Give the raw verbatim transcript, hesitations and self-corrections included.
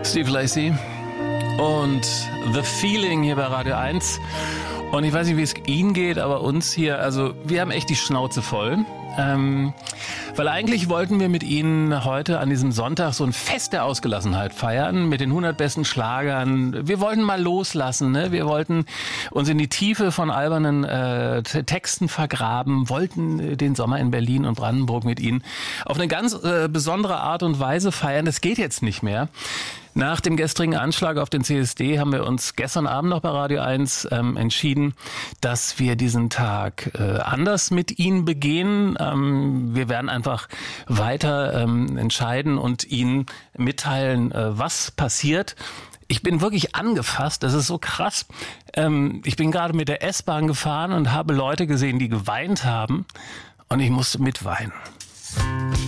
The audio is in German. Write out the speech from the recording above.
Steve Lacy und The Feeling hier bei Radio eins. Und ich weiß nicht, wie es Ihnen geht, aber uns hier, also wir haben echt die Schnauze voll. Ähm, weil eigentlich wollten wir mit Ihnen heute an diesem Sonntag so ein Fest der Ausgelassenheit feiern mit den hundert besten Schlagern. Wir wollten mal loslassen, ne? Wir wollten uns in die Tiefe von albernen äh, Texten vergraben, wollten den Sommer in Berlin und Brandenburg mit Ihnen auf eine ganz äh, besondere Art und Weise feiern. Das geht jetzt nicht mehr. Nach dem gestrigen Anschlag auf den C S D haben wir uns gestern Abend noch bei Radio eins ähm, entschieden, dass wir diesen Tag äh, anders mit Ihnen begehen. Ähm, wir werden einfach weiter ähm, entscheiden und Ihnen mitteilen, äh, was passiert. Ich bin wirklich angefasst, das ist so krass. Ähm, ich bin gerade mit der S-Bahn gefahren und habe Leute gesehen, die geweint haben und ich musste mitweinen.